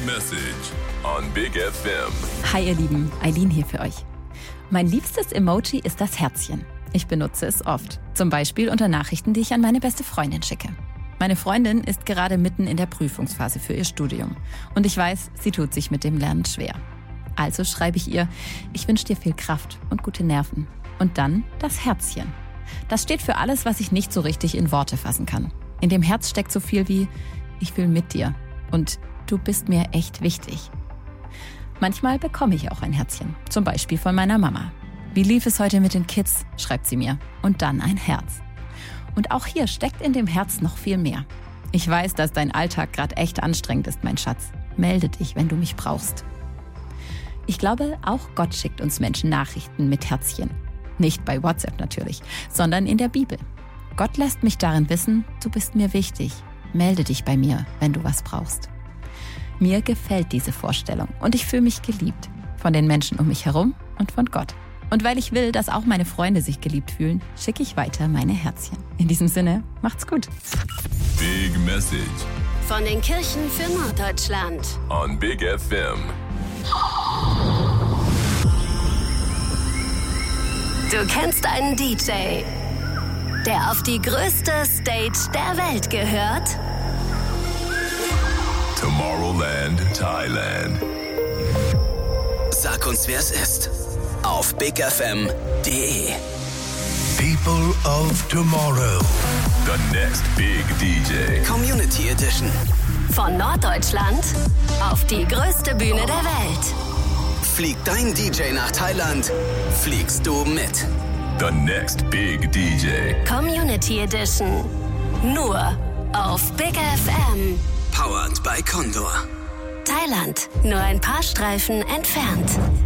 Message on Big FM. Hi ihr Lieben, Eileen hier für euch. Mein liebstes Emoji ist das Herzchen. Ich benutze es oft. Zum Beispiel unter Nachrichten, die ich an meine beste Freundin schicke. Meine Freundin ist gerade mitten in der Prüfungsphase für ihr Studium. Und ich weiß, sie tut sich mit dem Lernen schwer. Also schreibe ich ihr, ich wünsche dir viel Kraft und gute Nerven. Und dann das Herzchen. Das steht für alles, was ich nicht so richtig in Worte fassen kann. In dem Herz steckt so viel wie, ich will mit dir und du bist mir echt wichtig. Manchmal bekomme ich auch ein Herzchen, zum Beispiel von meiner Mama. Wie lief es heute mit den Kids, schreibt sie mir. Und dann ein Herz. Und auch hier steckt in dem Herz noch viel mehr. Ich weiß, dass dein Alltag gerade echt anstrengend ist, mein Schatz. Melde dich, wenn du mich brauchst. Ich glaube, auch Gott schickt uns Menschen Nachrichten mit Herzchen. Nicht bei WhatsApp natürlich, sondern in der Bibel. Gott lässt mich darin wissen, du bist mir wichtig. Melde dich bei mir, wenn du was brauchst. Mir gefällt diese Vorstellung und ich fühle mich geliebt. Von den Menschen um mich herum und von Gott. Und weil ich will, dass auch meine Freunde sich geliebt fühlen, schicke ich weiter meine Herzchen. In diesem Sinne, macht's gut. Big Message Von den Kirchen für Norddeutschland. on Big FM. Du kennst einen DJ, der auf die größte Stage der Welt gehört? Tomorrowland, Thailand. Sag uns, wer es ist. Auf bigfm.de. People of Tomorrow. The next big DJ. Community Edition. Von Norddeutschland auf die größte Bühne der Welt. Fliegt dein DJ nach Thailand, fliegst du mit. The next big DJ. Community Edition. Nur auf Big FM. Powered by Condor. Thailand, nur ein paar Streifen entfernt.